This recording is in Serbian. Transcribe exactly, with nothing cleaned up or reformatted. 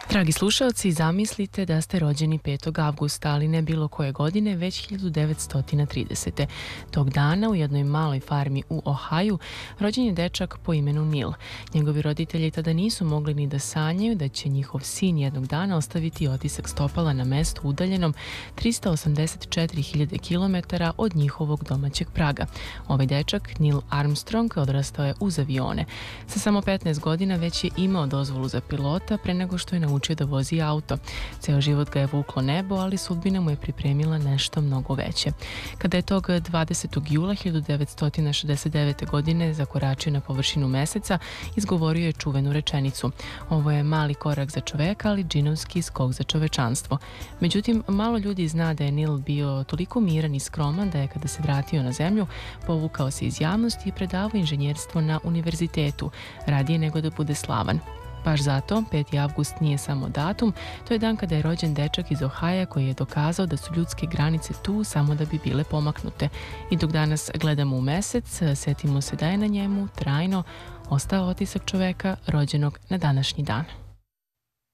Dragi slušalci, zamislite da ste rođeni petog avgusta, ali ne bilo koje godine, već hiljadu devetsto tridesete. Tog dana u jednoj maloj farmi u Ohaju rođen je dečak po imenu Neil. Njegovi roditelji tada nisu mogli ni da sanjaju da će njihov sin jednog dana ostaviti otisak stopala na mestu udaljenom trista osamdeset četiri hiljade kilometara od njihovog domaćeg praga. Ovaj dečak, Neil Armstrong, odrastao je uz avione. Sa samo petnaest godina već je imao dozvolu za pilota pre nego što je naučio da vozi auto. Ceo život ga je vuklo nebo, ali sudbina mu je pripremila nešto mnogo veće. Kada je tog dvadesetog jula hiljadu devetsto šezdeset devete. godine zakoračio na površinu meseca, izgovorio je čuvenu rečenicu: "Ovo je mali korak za čoveka, ali džinovski skok za čovečanstvo." Međutim, malo ljudi zna da je Neil bio toliko miran i skroman da je, kada se vratio na zemlju, povukao se iz javnosti i predavao inženjerstvo na univerzitetu, radije nego da bude slavan. Baš zato, peti avgust nije samo datum, to je dan kada je rođen dečak iz Ohaja koji je dokazao da su ljudske granice tu samo da bi bile pomaknute. I dok danas gledamo u mesec, setimo se da je na njemu trajno ostao otisak čoveka rođenog na današnji dan.